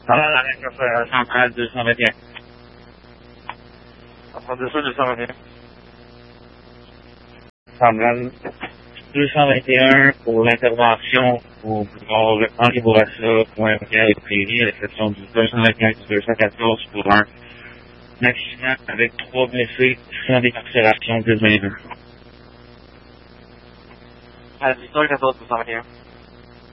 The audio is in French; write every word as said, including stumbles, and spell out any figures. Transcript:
Voilà la réserve centrale deux cent vingt et un. Attendez-ça, deux cent vingt et un. Centrale deux cent vingt et un pour l'intervention pour Henri Bourassa, point Montréal et Prairie, à l'exception du deux cent vingt et un et du deux cent quatorze pour un accident avec trois blessés sans décarcération de vingt-deux. À la victoire quatorze deux cent vingt et un.